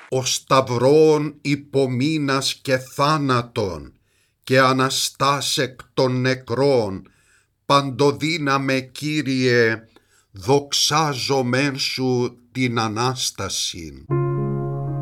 ο σταυρόν υπομείνας και θάνατον και αναστάς εκ των νεκρών, παντοδύναμε Κύριε, δοξάζομεν σου την Ανάστασιν.